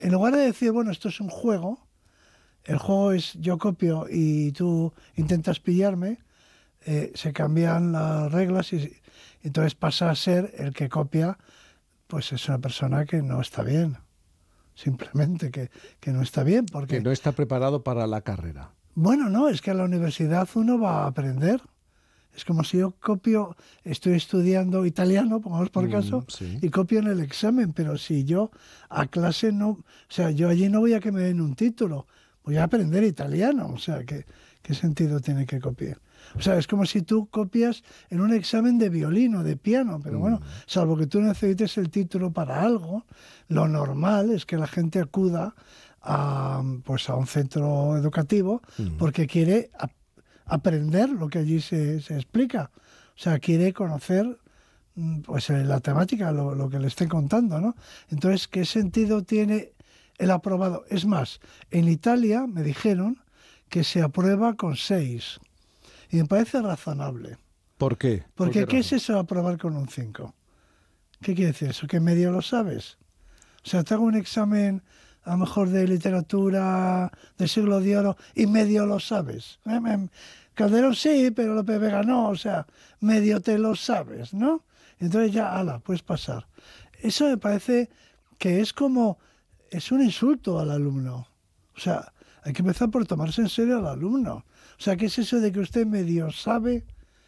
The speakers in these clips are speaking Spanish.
en lugar de decir, bueno, esto es un juego, el juego es yo copio y tú intentas pillarme, se cambian las reglas y entonces pasa a ser el que copia, pues es una persona que no está bien, simplemente que no está bien, Que porque, no está preparado para la carrera. bueno, no, es que a la universidad uno va a aprender. Es como si yo copio, estoy estudiando italiano, pongamos por caso, Sí. y copio en el examen, pero si yo a clase no, o sea, yo allí no voy a que me den un título, voy a aprender italiano, o sea, ¿qué sentido tiene que copiar? O sea, es como si tú copias en un examen de violín o de piano, pero bueno, Mm. salvo que tú necesites el título para algo, lo normal es que la gente acuda a, pues a un centro educativo Mm. porque quiere aprender lo que allí se explica. O sea, quiere conocer pues la temática, lo que le estén contando, ¿no? Entonces, ¿qué sentido tiene el aprobado? Es más, en Italia me dijeron que se aprueba con 6 y me parece razonable. ¿Por qué? ¿Por qué Porque ¿qué es razón? eso de aprobar con un 5? ¿Qué quiere decir eso? ¿Que medio lo sabes? O sea, te hago un examen a lo mejor de literatura del siglo de oro y medio lo sabes. Calderón sí, pero López Vega no, o sea, medio te lo sabes, ¿no? Entonces ya, ala, puedes pasar. Eso me parece que es como, es un insulto al alumno. O sea, hay que empezar por tomarse en serio al alumno. O sea, ¿qué es eso de que usted medio sabe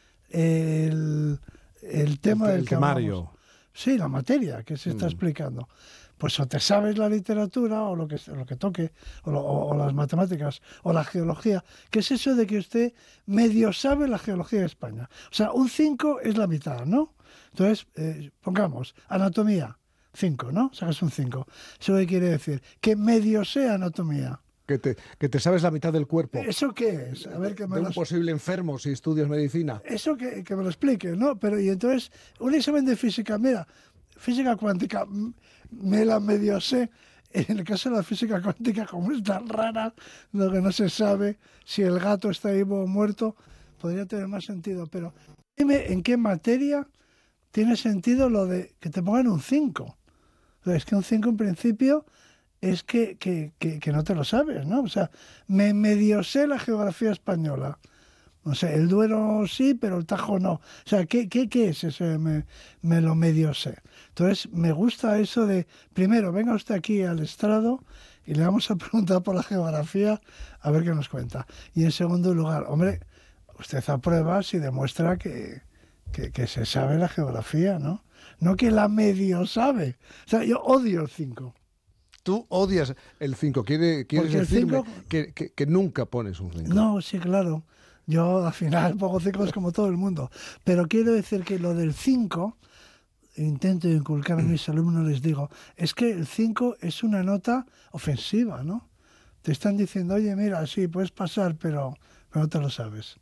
el, el tema del El que hablamos? temario. Sí, la materia que se está Mm. explicando. Pues o te sabes la literatura o lo que toque, o las matemáticas, o la geología. ¿Qué es eso de que usted medio sabe la geología de España? O sea, un 5 es la mitad, ¿no? Entonces, pongamos, anatomía, 5, ¿no? Sacas un 5. ¿Eso qué quiere decir? Que medio sé anatomía. Que te sabes la mitad del cuerpo ¿Eso qué es? A ver, que me de un las... posible enfermo si estudias medicina. Eso que me lo explique, ¿no? Pero y entonces, un examen de física, mira, física cuántica, me la medio sé. En el caso de la física cuántica, como es tan rara, lo que no se sabe si el gato está vivo o muerto, podría tener más sentido. Pero dime en qué materia tiene sentido lo de que te pongan un 5. Es que un 5 en principio es que no te lo sabes, ¿no? O sea, me medio sé la geografía española. No sé, el Duero sí, pero el Tajo no. O sea, ¿qué es ese? Me lo medio sé. Entonces, me gusta eso de, primero, venga usted aquí al estrado y le vamos a preguntar por la geografía a ver qué nos cuenta. Y en segundo lugar, hombre, usted aprueba si demuestra que se sabe la geografía, ¿no? No que la medio sabe. O sea, yo odio el 5. Tú odias el 5. ¿Quieres Porque el decirme 5 que nunca pones un 5? no, sí, claro. Yo al final pongo 5 como todo el mundo. Pero quiero decir que lo del 5 intento inculcar a mis alumnos, les digo, es que el 5 es una nota ofensiva, ¿no? Te están diciendo, oye, mira, sí, puedes pasar, pero no te lo sabes.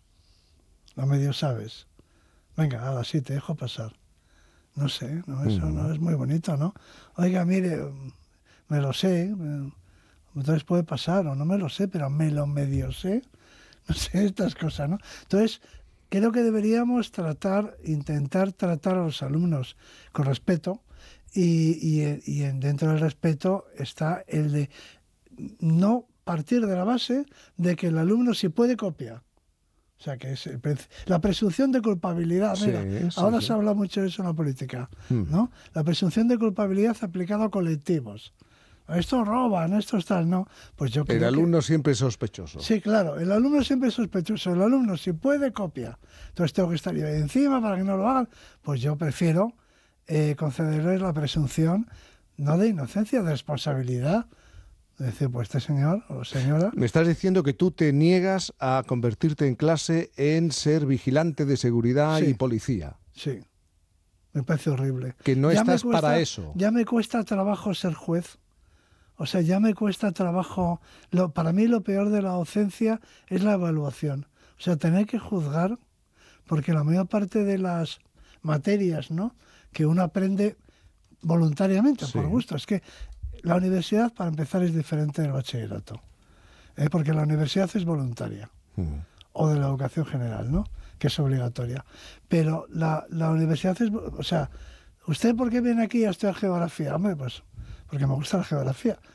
No medio sabes. Venga, ahora sí, te dejo pasar. No sé, no, eso no es muy bonito, ¿no? Oiga, mire, me lo sé, entonces puede pasar, o no me lo sé, pero me lo medio sé. No sé, estas cosas, ¿no? Entonces, creo que deberíamos intentar tratar a los alumnos con respeto dentro del respeto está el de no partir de la base de que el alumno sí puede copiar. O sea, que es la presunción de culpabilidad. Sí, Mira, sí, ahora se sí. habla mucho de eso en la política, Mm. ¿no? La presunción de culpabilidad aplicada a colectivos. Estos roban, estos tal, ¿no? Pues yo El creo que alumno siempre es sospechoso. sí, claro, el alumno siempre es sospechoso, el alumno si puede copia, entonces tengo que estar yo ahí encima para que no lo hagan, pues yo prefiero concederles la presunción no de inocencia, de responsabilidad, es decir, pues este señor o señora, Me estás diciendo que tú te niegas a convertirte en clase en ser vigilante de seguridad y sí, policía. sí, me parece horrible. Que no estás para eso. Ya me cuesta trabajo ser juez. O sea, ya me cuesta trabajo. Para mí lo peor de la docencia es la evaluación. O sea, tener que juzgar, porque la mayor parte de las materias, ¿no? Que uno aprende voluntariamente, Sí. por gusto. Es que la universidad, para empezar, es diferente del bachillerato. Porque la universidad es voluntaria. Mm. O de la educación general, ¿no? Que es obligatoria. Pero la universidad es... O sea, ¿usted por qué viene aquí a estudiar geografía? Hombre, pues porque me gusta la geografía.